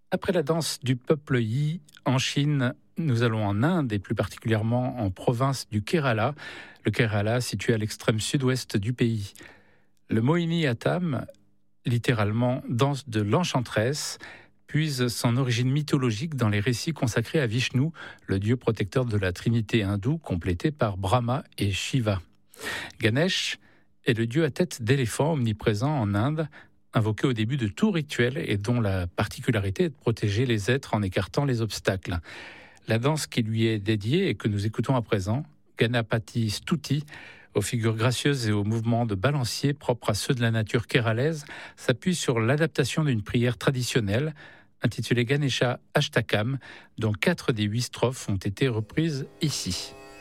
Après la danse du peuple Yi en Chine, nous allons en Inde et plus particulièrement en province du Kerala. Le Kerala situé à l'extrême sud-ouest du pays. Le Mohini Attam, littéralement danse de l'enchanteresse, puise son origine mythologique dans les récits consacrés à Vishnu, le dieu protecteur de la trinité hindoue, complété par Brahma et Shiva. Ganesh est le dieu à tête d'éléphant omniprésent en Inde, invoqué au début de tout rituel et dont la particularité est de protéger les êtres en écartant les obstacles. La danse qui lui est dédiée et que nous écoutons à présent, Ganapati Stuti, aux figures gracieuses et aux mouvements de balancier propres à ceux de la nature kéralaise, s'appuie sur l'adaptation d'une prière traditionnelle intitulée Ganesha Ashtakam, dont 4 des 8 strophes ont été reprises ici.